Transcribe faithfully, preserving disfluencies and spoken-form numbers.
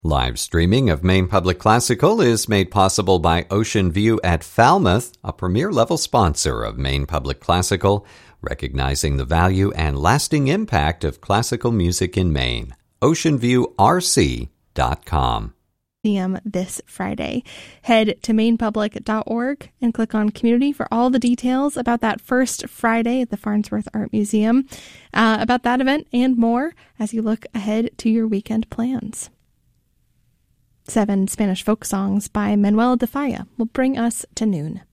Live streaming of Maine Public Classical is made possible by Ocean View at Falmouth, a premier-level sponsor of Maine Public Classical, recognizing the value and lasting impact of classical music in Maine. ocean view r c dot com. This Friday. Head to maine public dot org and click on Community for all the details about that first Friday at the Farnsworth Art Museum, uh, about that event and more as you look ahead to your weekend plans. Seven Spanish folk songs by Manuel de Falla will bring us to noon.